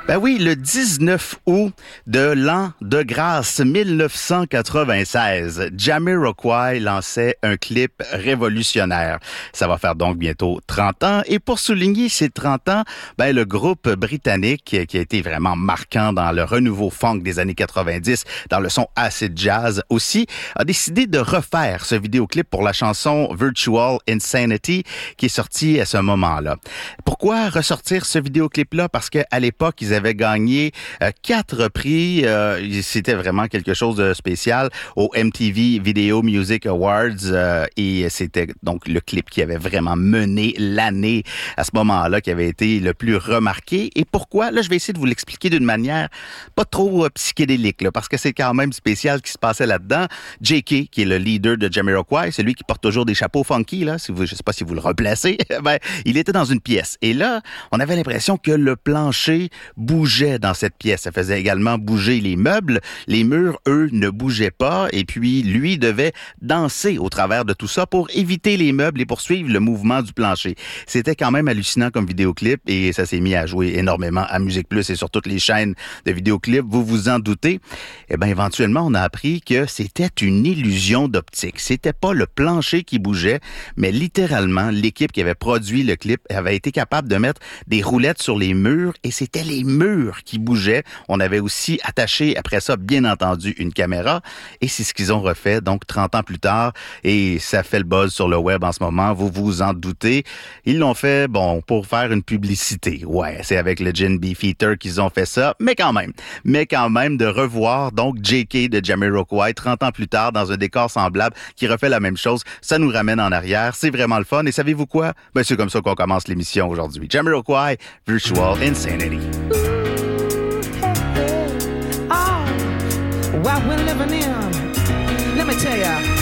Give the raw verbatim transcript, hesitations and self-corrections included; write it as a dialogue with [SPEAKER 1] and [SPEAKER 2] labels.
[SPEAKER 1] Ben oui, le dix-neuf août de l'an de grâce mille neuf cent quatre-vingt-seize, Jamiroquai lançait un clip révolutionnaire. Ça va faire donc bientôt trente ans. Et pour souligner ces trente ans, ben le groupe britannique, qui a été vraiment marquant dans le renouveau funk des années quatre-vingt-dix, dans le son acid jazz aussi, a décidé de refaire ce vidéoclip pour la chanson Virtual Insanity qui est sortie à ce moment-là. Pourquoi ressortir ce vidéoclip-là? Parce qu'à l'époque, ils avaient gagné euh, quatre prix. Euh, c'était vraiment quelque chose de spécial au M T V Video Music Awards. Euh, et c'était donc le clip qui avait vraiment mené l'année à ce moment-là, qui avait été le plus remarqué. Et pourquoi? Là, je vais essayer de vous l'expliquer d'une manière pas trop euh, psychédélique, là, parce que c'est quand même spécial ce qui se passait là-dedans. J K, qui est le leader de Jamiroquai, c'est lui qui porte toujours des chapeaux funky, là, si vous, je sais pas si vous le replacez, ben, il était dans une pièce. Et là, on avait l'impression que le plancher bougeait dans cette pièce. Ça faisait également bouger les meubles. Les murs, eux, ne bougeaient pas. Et puis, lui devait danser au travers de tout ça pour éviter les meubles et poursuivre le mouvement du plancher. C'était quand même hallucinant comme vidéoclip et ça s'est mis à jouer énormément à Musique Plus et sur toutes les chaînes de vidéoclips. Vous vous en doutez. Eh bien, éventuellement, on a appris que c'était une illusion d'optique. C'était pas le plancher qui bougeait, mais littéralement, l'équipe qui avait produit le clip avait été capable de mettre des roulettes sur les murs et c'était les murs qui bougeaient. On avait aussi attaché, après ça, bien entendu, une caméra et c'est ce qu'ils ont refait, donc trente ans plus tard, et ça fait le buzz sur le web en ce moment, vous vous en doutez. Ils l'ont fait, bon, pour faire une publicité. Ouais, c'est avec le Gin Beefeater qu'ils ont fait ça, mais quand même, mais quand même de revoir, donc, J K de Jamiroquai trente ans plus tard dans un décor semblable qui refait la même chose, ça nous ramène en arrière, c'est vraiment le fun, et savez-vous quoi? Ben, c'est comme ça qu'on commence l'émission aujourd'hui. Jamiroquai, Virtual Insanity.
[SPEAKER 2] Oh, what we're living in, let me tell ya.